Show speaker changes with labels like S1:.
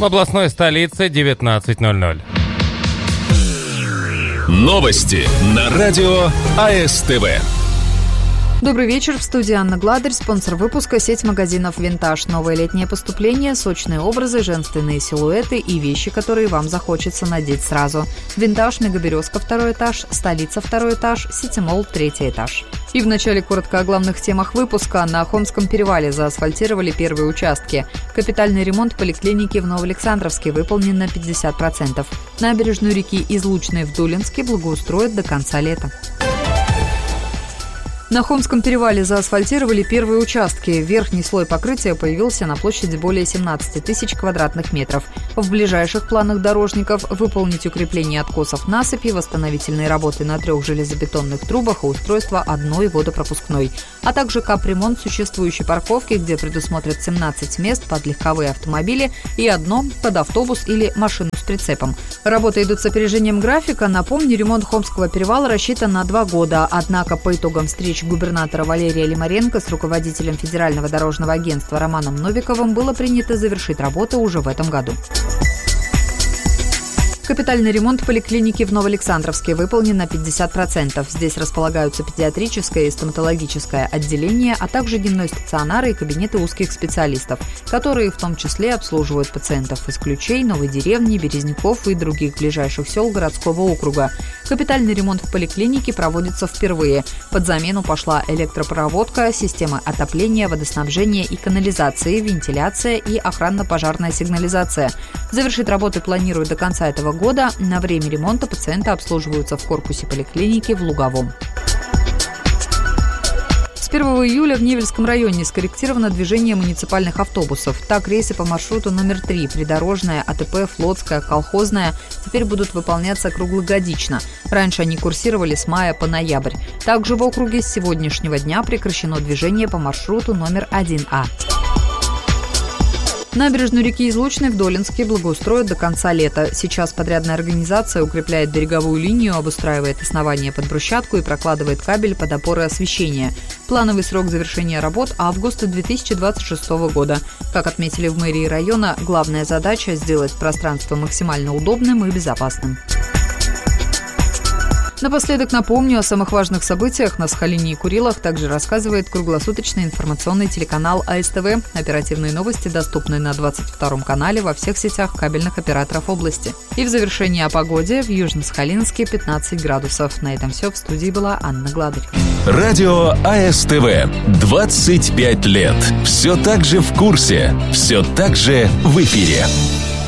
S1: В областной столице 19:00.
S2: Новости на радио АСТВ.
S3: Добрый вечер. В студии Анна Гладырь. Спонсор выпуска — сеть магазинов «Винтаж». Новое летнее поступление, сочные образы, женственные силуэты и вещи, которые вам захочется надеть сразу. «Винтаж», Мегаберезка, 2 этаж, Столица, 2 этаж, Ситимолл, 3 этаж. И вначале коротко о главных темах выпуска. На Хомском перевале заасфальтировали первые участки. Капитальный ремонт поликлиники в Новоалександровске выполнен на 50%. Набережную реки Излучной в Дулинске благоустроят до конца лета. На Хомском перевале заасфальтировали первые участки. Верхний слой покрытия появился на площади более 17 тысяч квадратных метров. В ближайших планах дорожников выполнить укрепление откосов насыпи, восстановительные работы на 3 железобетонных трубах и устройство одной водопропускной, а также капремонт существующей парковки, где предусмотрят 17 мест под легковые автомобили и 1 под автобус или машину с прицепом. Работы идут с опережением графика. Напомню, ремонт Хомского перевала рассчитан на 2 года. Однако по итогам встреч губернатора Валерия Лимаренко с руководителем Федерального дорожного агентства Романом Новиковым было принято завершить работы уже в этом году. Капитальный ремонт поликлиники в Новоалександровске выполнен на 50%. Здесь располагаются педиатрическое и стоматологическое отделение, а также дневной стационар и кабинеты узких специалистов, которые в том числе обслуживают пациентов из Ключей, Новой деревни, Березняков и других ближайших сел городского округа. Капитальный ремонт в поликлинике проводится впервые. Под замену пошла электропроводка, системы отопления, водоснабжения и канализации, вентиляция и охранно-пожарная сигнализация. Завершить работы планируют до конца этого года. На время ремонта пациенты обслуживаются в корпусе поликлиники в Луговом. С 1 июля в Невельском районе скорректировано движение муниципальных автобусов. Так, рейсы по маршруту номер 3, Придорожная, АТП, Флотская, Колхозная, теперь будут выполняться круглогодично. Раньше они курсировали с мая по ноябрь. Также в округе с сегодняшнего дня прекращено движение по маршруту номер 1А. Набережную реки Излучной в Долинске благоустроят до конца лета. Сейчас подрядная организация укрепляет береговую линию, обустраивает основание под брусчатку и прокладывает кабель под опоры освещения. Плановый срок завершения работ – август 2026 года. Как отметили в мэрии района, главная задача – сделать пространство максимально удобным и безопасным. Напоследок напомню о самых важных событиях на Сахалине и Курилах. Также рассказывает круглосуточный информационный телеканал АСТВ. Оперативные новости доступны на 22-м канале во всех сетях кабельных операторов области. И в завершении о погоде. В Южно-Сахалинске 15 градусов. На этом все. В студии была Анна Гладырь.
S2: Радио АСТВ. 25 лет. Все так же в курсе. Все так же в эфире.